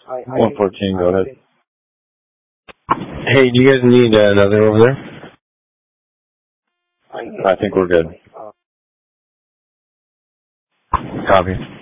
114, go ahead. Hey, do you guys need another over there? I think we're good. Copy.